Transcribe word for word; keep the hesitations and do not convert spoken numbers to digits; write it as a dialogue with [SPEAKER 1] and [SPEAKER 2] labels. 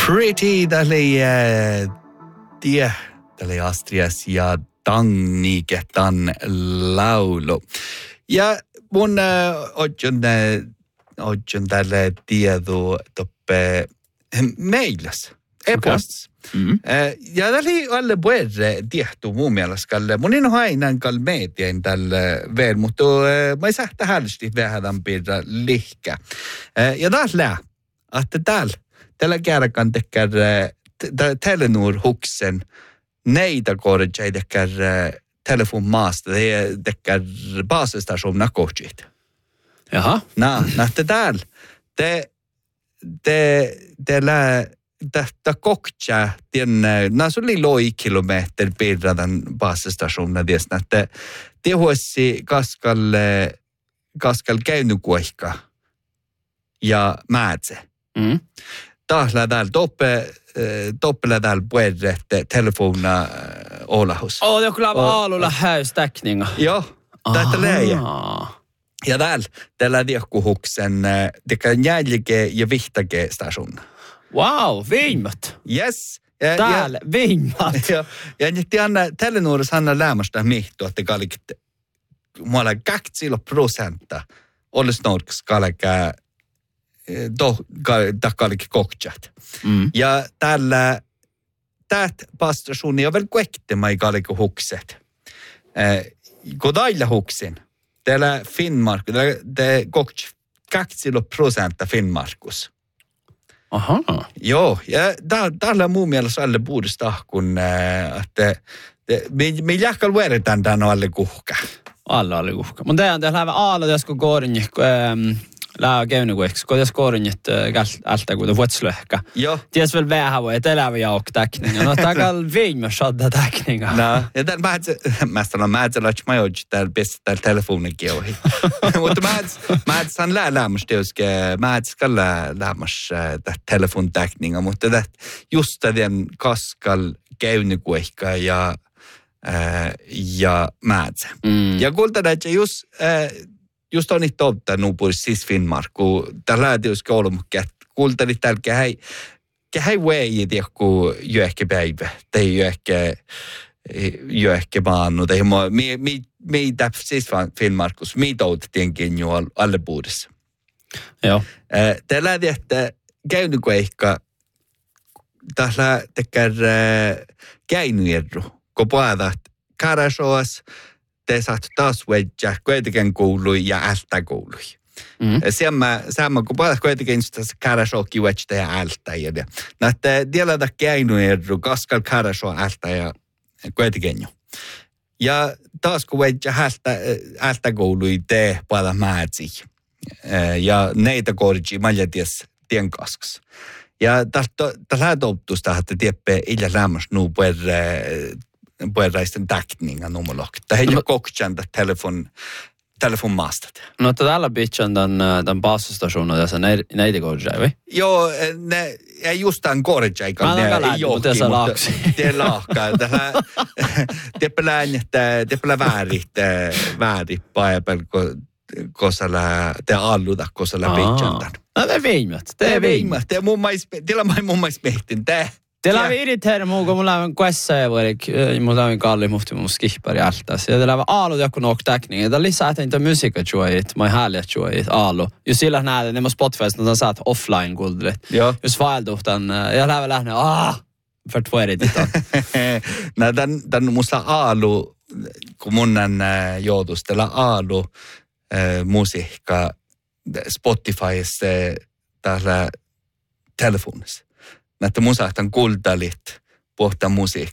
[SPEAKER 1] Pretty, tämä oli äh, tie, tämä oli Astrias ja Tannike Tan laulu. Ja mun äh, oon äh, tälle tiedu toppe meilas, e-postis. Okay. Mm-hmm. Äh, ja tämä oli alle puolelle tiehtu mun mielestä, kalle. Mun en hainaan kal median tälle veel, mutta äh, mä ei saa tähällisesti vähän tämän piirra lihkä. Äh, ja taas lää, että täällä. Tällä kerran tekee Telenor huksen neitä korjaa tekee telefonmaasta, tekee basistasjoner korjaa.
[SPEAKER 2] Jaha.
[SPEAKER 1] Nää, näette täällä. Te, te, te lää, tästä kokjaa, tienne, nää se oli loi kilometer piirradan basistasjoner, ties näette, te huosi kaskalle, kaskalle käynykuihka ja määtse.
[SPEAKER 2] Mm.
[SPEAKER 1] Taas täällä toppe, toppela täällä puhutaan telefona Olahus.
[SPEAKER 2] Åh, det skulle vara Aalulla häystäckninga.
[SPEAKER 1] Joo, tätä leijä. Ja täällä, täällä viekkuhuksen, teka jälke ja vihtake station.
[SPEAKER 2] Wow, viimmat.
[SPEAKER 1] Yes. Ja,
[SPEAKER 2] täällä,
[SPEAKER 1] ja,
[SPEAKER 2] viimmat.
[SPEAKER 1] Ja, ja nyt Anna, Telenorissa Anna lämmästä mihtu, että kallik, mulla kaktsilo prosenta olisi norks kallikää to takalikin kokchat.
[SPEAKER 2] Mm.
[SPEAKER 1] Ja tällä täät pastrasuuni on vielä kuektema kallikko hukset. Eh, Kodailla huksin. Täällä Finnmark, te kokch kaksilo prosenta Finnmarkus.
[SPEAKER 2] Aha.
[SPEAKER 1] Joo, ja täällä muun mielestä alle puudesta, kun että me jähkal verran tämän alle kuhka.
[SPEAKER 2] Alle alle kuhka. Mutta tämä on täällä Aalo, josko koorin lää käynykuiksi, kun tässä koorinjit alta, kun te vuotslöhkä.
[SPEAKER 1] Joo.
[SPEAKER 2] Ties väl vähän voi, että elävä jauktäkninga. No, takal viimä shadda täkninga.
[SPEAKER 1] No, ja täällä mä sanon, mä sanon, että mä joudun täällä pistä täällä telefonikin ohi. Mutta mä sanon lää lämmästä, jos mä sanon lää lämmästä täällä telefontäkninga, mutta just tämän kaskal käynykuihka ja ja määtsä.
[SPEAKER 2] Mm.
[SPEAKER 1] Ja kulta, että just just on niitä ottanut pois siis Finnmark, kun täällä on tietysti ollut, mutta kulta niitä täällä kähäi, kähäi väijit joku jöhkä päivä, tai jöhkä, jöhkä maannu, tai mi, mi, mi täpä siis Finnmarkus, mi toutettiinkin jo alle puudessa.
[SPEAKER 2] Joo.
[SPEAKER 1] Täällä on että käynyt ehkä, täällä tekee käynyt kun puhutaan Karasoas, te saat taas vedä kuitenkin koului ja ältä koului.
[SPEAKER 2] Mm.
[SPEAKER 1] Sama, sama kun puhutaan kuitenkin sitä Karasokki vedä ja ältä. Näette tiedätä käynyt erru, koska Karaso ältä ja kuitenkin jo. Ja taas kun vedä ältä, ältä koului, te puhutaan määtsi. Ja neitä korjii, mä en tiedä, tien kaskas. Ja tällä toptusta, että tiedä, illä lämmäs nuu puhutaan puhutaan täkninga numerologit. Tämä ei ole kokcanda telefon, telefonmaastat.
[SPEAKER 2] No, täällä pitchan tämän, tämän bassostationen tässä neiti korjaa, vai?
[SPEAKER 1] Joo, ne ei just tämän korjaa.
[SPEAKER 2] Mä en ole lähti, mutta tässä laaksi.
[SPEAKER 1] Tämä laakkaa. Tämä on väärit, väärit päivän, kosalla, te alluta, kosalla pitchan tämän.
[SPEAKER 2] No, te viimät, te viimät.
[SPEAKER 1] Te mun mielestä mehtin, te.
[SPEAKER 2] Teillä on iriteer muu, kun mulla on kuessa ja vuodik, mulla on kalli muhti mun skippari altas. Ja teillä on aalut joku nok täkning. Ja lisää, että niitä musiikka juoit, mä härliä juoit, aalu. Jos sillä nähdään, niin mä Spotifysta, että saat offline kuuldrit.
[SPEAKER 1] Joo.
[SPEAKER 2] Jos vaeltuhtan, ja lähden lähden, aah, för två är det då.
[SPEAKER 1] No, tän, tän musta aalu, kun mun on joutus, teillä aalu musiikka Spotifyssa täällä telefonissa. Näitä musahtan kultalit, puhtaan musiikka.